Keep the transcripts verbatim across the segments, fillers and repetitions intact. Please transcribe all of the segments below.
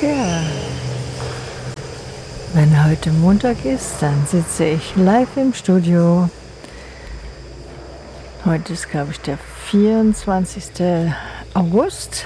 Ja, wenn heute Montag ist, dann sitze ich live im Studio. Heute ist, glaube ich, der vierundzwanzigste August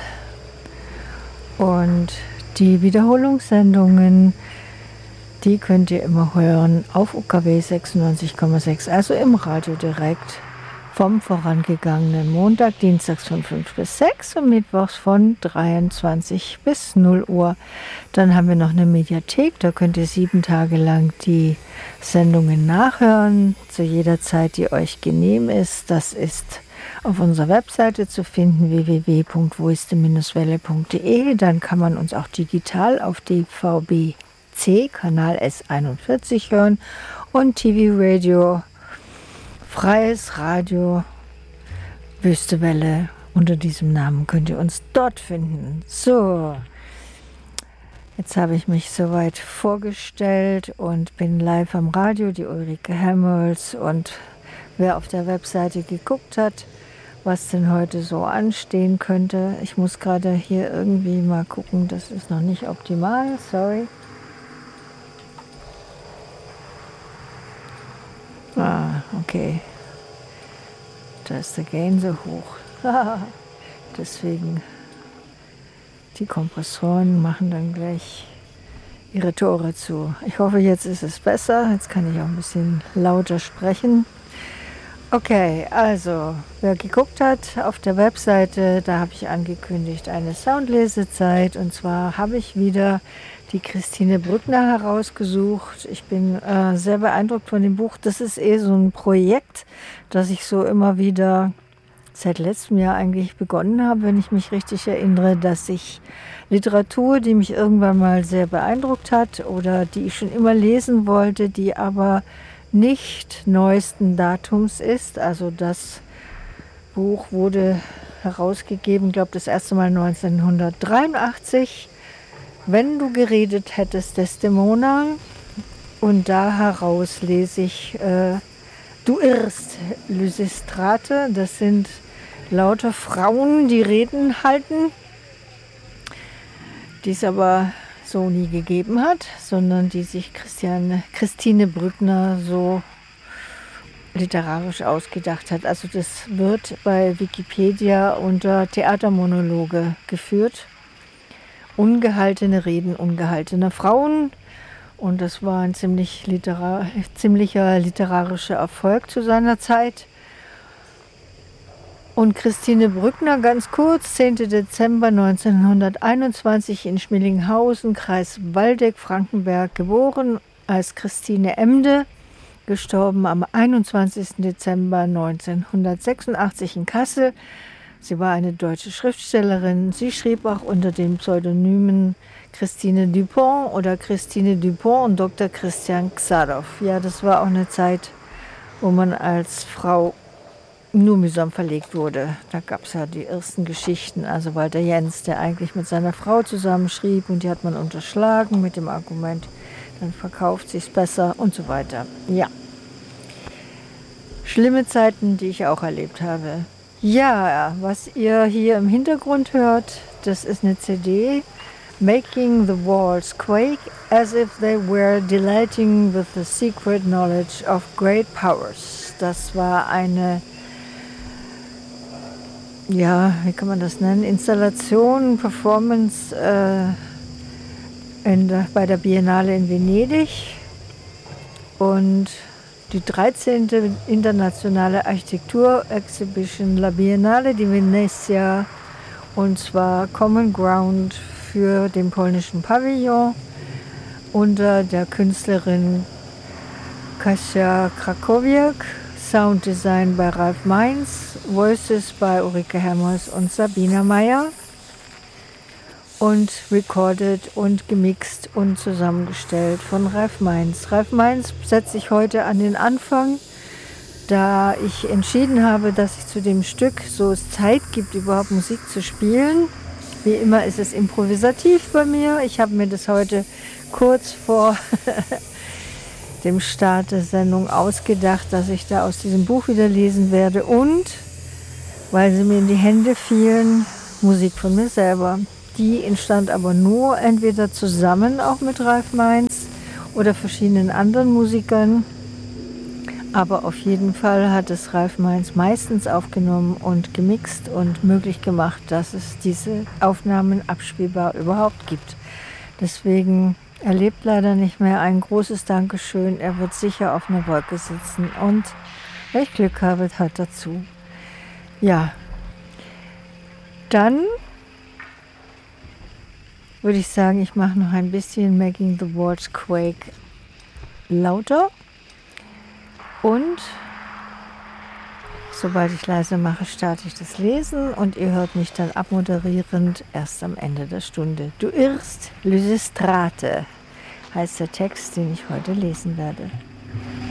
und die Wiederholungssendungen, die könnt ihr immer hören auf U K W sechsundneunzig Komma sechs, also im Radio direkt vom vorangegangenen Montag, dienstags von fünf bis sechs und mittwochs von dreiundzwanzig bis null Uhr. Dann haben wir noch eine Mediathek, da könnt ihr sieben Tage lang die Sendungen nachhören, zu jeder Zeit, die euch genehm ist. Das ist auf unserer Webseite zu finden, w w w punkt wo ist die welle punkt de. Dann kann man uns auch digital auf D V B C, Kanal S einundvierzig hören und T V Radio, Freies Radio, Wüste Welle. Unter diesem Namen könnt ihr uns dort finden. So, jetzt habe ich mich soweit vorgestellt und bin live am Radio, die Ulrike Helmholtz. Und wer auf der Webseite geguckt hat, was denn heute so anstehen könnte. Ich muss gerade hier irgendwie mal gucken, das ist noch nicht optimal, sorry. Ah, okay. Da ist der Gain so hoch. Deswegen, die Kompressoren machen dann gleich ihre Tore zu. Ich hoffe, jetzt ist es besser. Jetzt kann ich auch ein bisschen lauter sprechen. Okay, also, wer geguckt hat auf der Webseite, da habe ich angekündigt eine Soundlesezeit. Und zwar habe ich wieder die Christine Brückner herausgesucht. Ich bin äh, sehr beeindruckt von dem Buch. Das ist eh so ein Projekt, das ich so immer wieder seit letztem Jahr eigentlich begonnen habe, wenn ich mich richtig erinnere, dass ich Literatur, die mich irgendwann mal sehr beeindruckt hat oder die ich schon immer lesen wollte, die aber nicht neuesten Datums ist. Also das Buch wurde herausgegeben, ich glaube das erste Mal neunzehnhundertdreiundachtzig. Wenn du geredet hättest, Desdemona. Und da heraus lese ich äh, Du irrst, Lysistrate. Das sind lauter Frauen, die Reden halten, die es aber so nie gegeben hat, sondern die sich Christiane, Christine Brückner so literarisch ausgedacht hat. Also das wird bei Wikipedia unter Theatermonologe geführt. Ungehaltene Reden ungehaltener Frauen. Und das war ein ziemlich literar- ziemlicher literarischer Erfolg zu seiner Zeit. Und Christine Brückner, ganz kurz, zehnten Dezember neunzehnhunderteinundzwanzig in Schmidlinghausen, Kreis Waldeck, Frankenberg, geboren als Christine Emde, gestorben am einundzwanzigsten Dezember neunzehnhundertsechsundachtzig in Kassel. Sie war eine deutsche Schriftstellerin. Sie schrieb auch unter den Pseudonymen Christine Dupont oder Christine Dupont und Doktor Christian Xadow. Ja, das war auch eine Zeit, wo man als Frau nur mühsam verlegt wurde. Da gab es ja die ersten Geschichten. Also Walter Jens, der eigentlich mit seiner Frau zusammenschrieb und die hat man unterschlagen mit dem Argument, dann verkauft sich's besser und so weiter. Ja, schlimme Zeiten, die ich auch erlebt habe. Ja, was ihr hier im Hintergrund hört, das ist eine C D, Making the Walls Quake as if they were delighting with the secret knowledge of great powers. Das war eine, ja, wie kann man das nennen, Installation, Performance äh, in der, bei der Biennale in Venedig und die dreizehnte internationale Architektur-Exhibition La Biennale di Venezia, und zwar Common Ground für den polnischen Pavillon unter der Künstlerin Kasia Krakowiak, Sounddesign bei Ralf Mainz, Voices bei Ulrike Helmholtz und Sabina Meyer und recorded und gemixt und zusammengestellt von Ralf Mainz. Ralf Mainz setze ich heute an den Anfang, da ich entschieden habe, dass ich zu dem Stück, so es Zeit gibt, überhaupt Musik zu spielen. Wie immer ist es improvisativ bei mir. Ich habe mir das heute kurz vor dem Start der Sendung ausgedacht, dass ich da aus diesem Buch wieder lesen werde und, weil sie mir in die Hände fielen, Musik von mir selber. Die entstand aber nur entweder zusammen auch mit Ralf Meins oder verschiedenen anderen Musikern. Aber auf jeden Fall hat es Ralf Meins meistens aufgenommen und gemixt und möglich gemacht, dass es diese Aufnahmen abspielbar überhaupt gibt. Deswegen, er lebt leider nicht mehr. Ein großes Dankeschön. Er wird sicher auf einer Wolke sitzen und, wenn ich Glück habe, halt dazu. Ja, dann würde ich sagen, ich mache noch ein bisschen Making the Walls Quake lauter. Und sobald ich leise mache, starte ich das Lesen und ihr hört mich dann abmoderierend erst am Ende der Stunde. Du irrst, Lysistrate heißt der Text, den ich heute lesen werde.